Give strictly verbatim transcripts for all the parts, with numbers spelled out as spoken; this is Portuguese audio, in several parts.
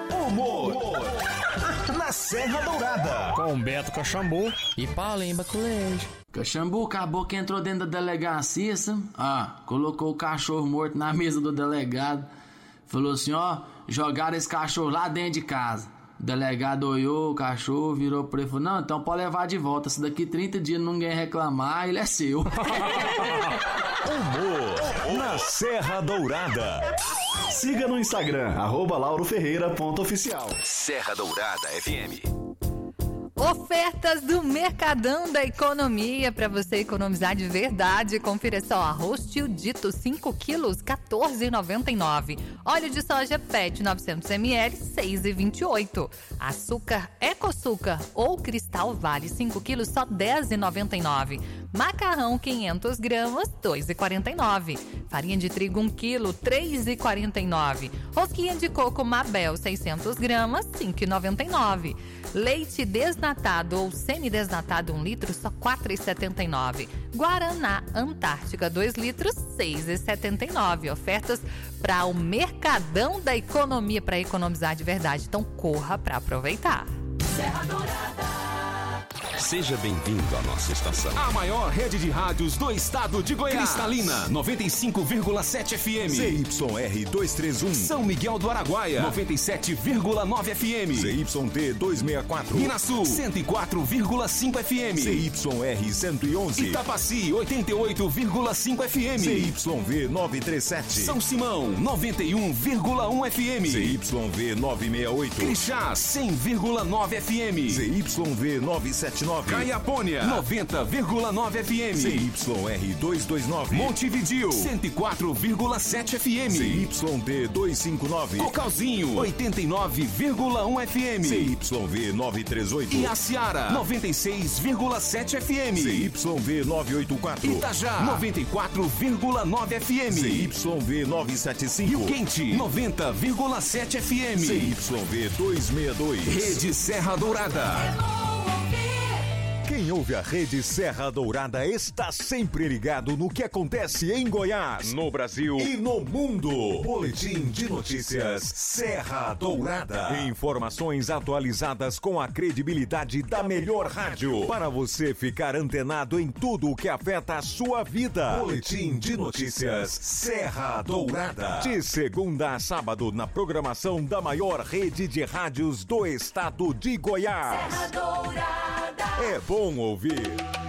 Humor, Humor. Na Serra Dourada. Com Beto Caxambu e Paulinho Baculejo. Caxambu, acabou que entrou dentro da delegacia, sabe? Ah, colocou o cachorro morto na mesa do delegado. Falou assim, ó, jogaram esse cachorro lá dentro de casa. O delegado olhou o cachorro, virou pra ele e falou, não, então pode levar de volta. Se daqui trinta dias ninguém reclamar, ele é seu. Humor na Serra Dourada. Siga no Instagram, arroba lauroferreira ponto oficial. Serra Dourada F M. Ofertas do Mercadão da Economia para você economizar de verdade. Confira só, arroz Tio Dito cinco quilos, quatorze reais e noventa e nove centavos. Óleo de soja Pet novecentos mililitros, seis reais e vinte e oito centavos. Açúcar Ecoçúcar ou Cristal Vale cinco quilos, só dez reais e noventa e nove centavos. Macarrão quinhentos gramas, dois reais e quarenta e nove centavos. Farinha de trigo um quilo, três reais e quarenta e nove centavos. Rosquinha de coco Mabel seiscentos gramas, cinco reais e noventa e nove centavos. Leite desnatado ou semidesnatado um litro, só quatro reais e setenta e nove centavos. Guaraná Antártica dois litros, seis reais e setenta e nove centavos. Ofertas para o Mercadão da Economia, para economizar de verdade. Então corra para aproveitar. Serra Dourada. Seja bem-vindo à nossa estação. A maior rede de rádios do estado de Goiás. Cristalina, noventa e cinco vírgula sete F M. Z Y R duzentos e trinta e um. São Miguel do Araguaia, noventa e sete vírgula nove F M. Z Y T duzentos e sessenta e quatro. Minas Sul, cento e quatro vírgula cinco F M. Z Y R cento e onze. Itapaci, oitenta e oito vírgula cinco F M. Z Y V novecentos e trinta e sete. São Simão, noventa e um vírgula um F M. Z Y V novecentos e sessenta e oito. Crixás, cem vírgula nove F M. Z Y V novecentos e setenta e nove. Caiapônia, noventa vírgula nove F M. Z Y R duzentos e vinte e nove. Montevidil, cento e quatro vírgula sete F M. Z Y T duzentos e cinquenta e nove. Cocalzinho, oitenta e nove vírgula um F M. Z Y V novecentos e trinta e oito. Iaciara, noventa e seis vírgula sete F M. Z Y V novecentos e oitenta e quatro. Itajá, noventa e quatro vírgula nove F M. Z Y V novecentos e setenta e cinco. Rio Quente, noventa vírgula sete F M. Z Y V duzentos e sessenta e dois. Rede Serra Dourada. Quem ouve a Rede Serra Dourada está sempre ligado no que acontece em Goiás, no Brasil e no mundo. Boletim de notícias Serra Dourada. Informações atualizadas com a credibilidade da melhor rádio, para você ficar antenado em tudo o que afeta a sua vida. Boletim de notícias Serra Dourada. De segunda a sábado na programação da maior rede de rádios do estado de Goiás. Serra Dourada. É bom ouvir.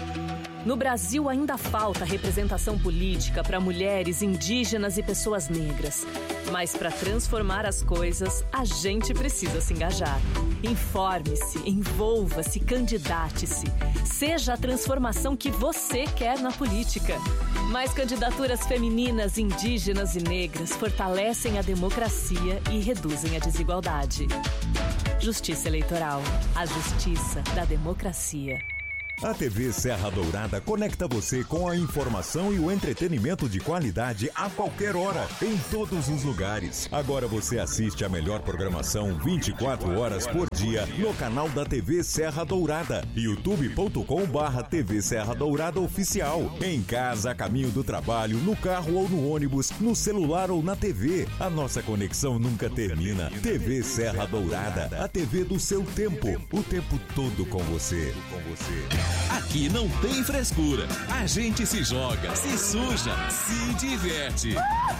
No Brasil ainda falta representação política para mulheres, indígenas e pessoas negras. Mas para transformar as coisas, a gente precisa se engajar. Informe-se, envolva-se, candidate-se. Seja a transformação que você quer na política. Mais candidaturas femininas, indígenas e negras fortalecem a democracia e reduzem a desigualdade. Justiça Eleitoral. A justiça da democracia. A T V Serra Dourada conecta você com a informação e o entretenimento de qualidade a qualquer hora, em todos os lugares. Agora você assiste a melhor programação vinte e quatro horas por dia no canal da T V Serra Dourada, youtube ponto com barra T V Serra Dourada Oficial. Em casa, a caminho do trabalho, no carro ou no ônibus, no celular ou na T V. A nossa conexão nunca termina. T V Serra Dourada, a T V do seu tempo, o tempo todo com você. Com você. Aqui não tem frescura. A gente se joga, se suja, se diverte.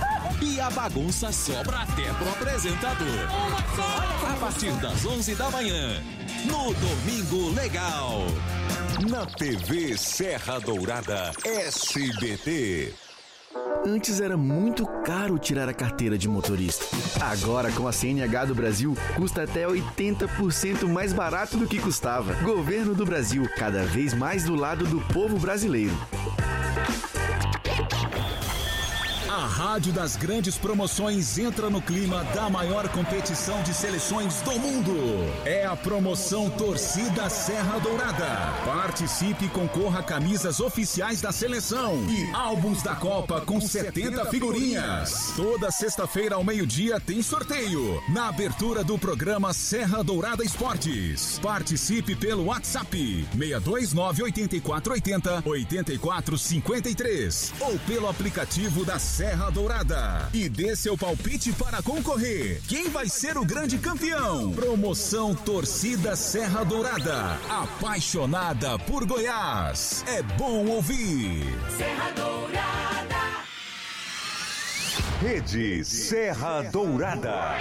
E a bagunça sobra até pro apresentador. A partir das onze da manhã, no Domingo Legal. Na T V Serra Dourada S B T. Antes era muito caro tirar a carteira de motorista. Agora, com a C N H do Brasil, custa até oitenta por cento mais barato do que custava. Governo do Brasil, cada vez mais do lado do povo brasileiro. A Rádio das Grandes Promoções entra no clima da maior competição de seleções do mundo. É a promoção Torcida Serra Dourada. Participe e concorra a camisas oficiais da seleção e álbuns da Copa com setenta figurinhas. Toda sexta-feira ao meio-dia tem sorteio na abertura do programa Serra Dourada Esportes. Participe pelo WhatsApp seis dois nove, oito quatro oito zero, oito quatro cinco três ou pelo aplicativo da Serra Serra Dourada e dê seu palpite para concorrer. Quem vai ser o grande campeão? Promoção Torcida Serra Dourada, apaixonada por Goiás. É bom ouvir. Serra Dourada. Rede Serra Dourada.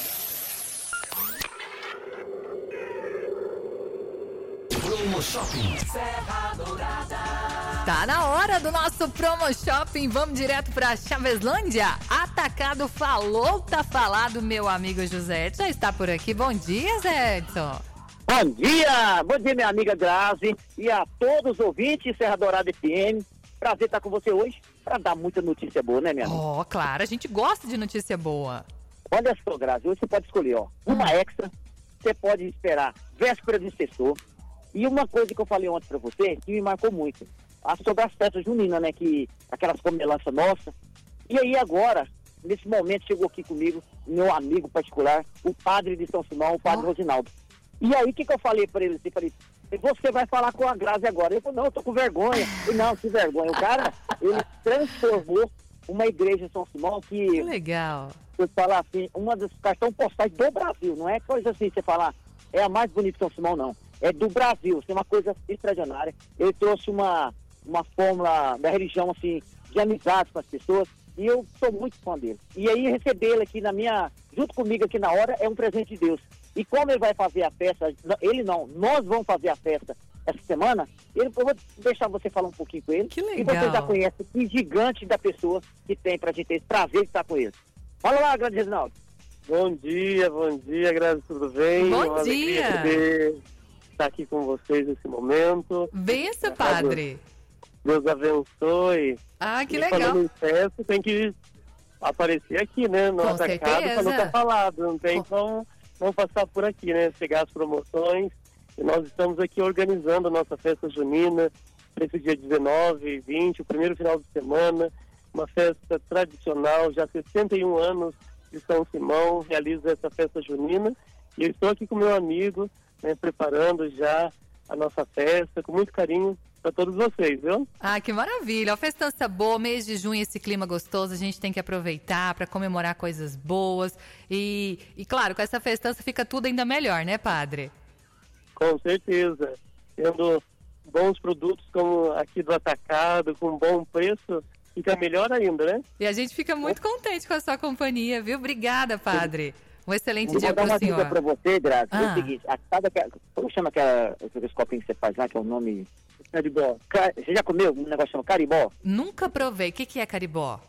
Promo Shopping Serra Dourada. Tá na hora do nosso Promo Shopping. Vamos direto pra Chaveslândia. Atacado falou, tá falado, meu amigo José. Já está por aqui. Bom dia, Zé Edson. Bom dia! Bom dia, minha amiga Grazi e a todos os ouvintes Serra Dourada F M. Prazer estar com você hoje para dar muita notícia boa, né, minha amiga? Ó, oh, claro, a gente gosta de notícia boa. Olha só, Grazi, hoje você pode escolher, ó, uma hum. Extra, você pode esperar véspera de sextor. E uma coisa que eu falei ontem pra você, que me marcou muito, sobre as festas juninas, né, que aquelas comelanças nossas. E aí agora, nesse momento, chegou aqui comigo, meu amigo particular, o padre de São Simão, o padre oh. Rosinaldo. E aí, o que que eu falei pra ele? Eu falei, você vai falar com a Grazi agora. Ele falou, não, eu tô com vergonha. Eu, não, que vergonha. O cara, ele transformou uma igreja em São Simão que... Que legal. Eu falar assim, uma das cartões postais do Brasil. Não é coisa assim, você falar, é a mais bonita de São Simão, não. É do Brasil, isso é uma coisa extraordinária. Ele trouxe uma, uma fórmula da religião, assim, de amizade com as pessoas. E eu sou muito fã dele. E aí, receber ele aqui na minha... junto comigo aqui na hora, é um presente de Deus. E como ele vai fazer a festa, ele não, nós vamos fazer a festa essa semana, ele, eu vou deixar você falar um pouquinho com ele. Que legal. E você já conhece que gigante da pessoa que tem pra gente ter esse prazer de estar com ele. Fala lá, Grazi Reginaldo. Bom dia, bom dia, Grazi, tudo bem? Bom Uma dia. Poder estar aqui com vocês nesse momento. Bença, padre. Deus abençoe. Ah, que e legal. Falando em festa, tem que aparecer aqui, né? No com atacado, para não estar falado. Não tem como não passar por aqui, né? Chegar as promoções. E nós estamos aqui organizando a nossa festa junina para esse dia dezenove e vinte, o primeiro final de semana. Uma festa tradicional, já há sessenta e um anos de São Simão realiza essa festa junina. E eu estou aqui com meu amigo, né, preparando já a nossa festa, com muito carinho para todos vocês, viu? Ah, que maravilha. Uma festança boa, mês de junho, esse clima gostoso, a gente tem que aproveitar para comemorar coisas boas. E, e, claro, com essa festança fica tudo ainda melhor, né, padre? Com certeza. Tendo bons produtos como aqui do atacado, com bom preço, fica melhor ainda, né? E a gente fica muito contente com a sua companhia, viu? Obrigada, padre. Um excelente Vou dia para o senhor. Vou dar uma dica para você, Grazi. Ah. É o seguinte, a, sabe aquela, como chama aquela, aqueles copinhos que você faz lá, que é o nome... Caribó. Você já comeu um negócio chamado caribó? Nunca provei. O que, que é caribó?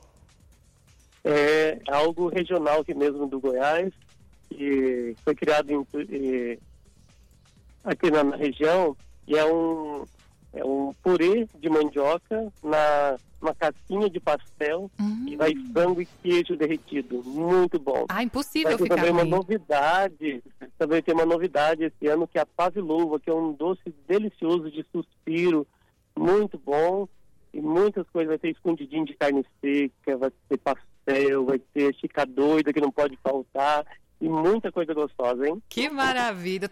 É algo regional aqui mesmo do Goiás, que foi criado em, em, aqui na, na região, e é um, é um purê de mandioca na uma casquinha de pastel hum. e vai frango e queijo derretido. Muito bom. Ah, impossível Mas ficar também ruim. uma novidade, também tem uma novidade esse ano, que é a pavilova, que é um doce delicioso de suspiro, muito bom, e muitas coisas. Vai ter escondidinho de carne seca, vai ter pastel, vai ter chica doida, que não pode faltar, e muita coisa gostosa, hein? Que maravilha.